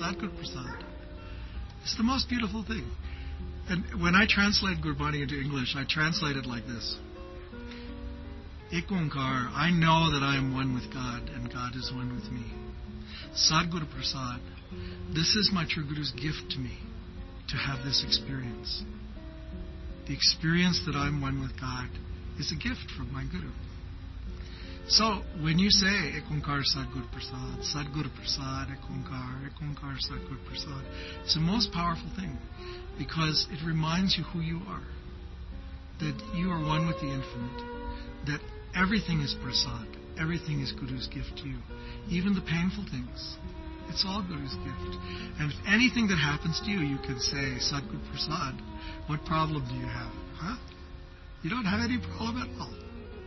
Sadguru Prasad. It's the most beautiful thing. And when I translate Gurbani into English, I translate it like this. Ek Onkar, I know that I am one with God and God is one with me. Sadguru Prasad, this is my true Guru's gift to me, to have this experience. The experience that I'm one with God is a gift from my Guru. So, when you say Ek Onkar Sadguru Prasad, Ek Onkar Sadguru Prasad, it's the most powerful thing because it reminds you who you are. That you are one with the infinite. That everything is Prasad. Everything is Guru's gift to you. Even the painful things. It's all Guru's gift. And if anything that happens to you, you can say, Sadguru Prasad, what problem do you have? Huh? You don't have any problem at all.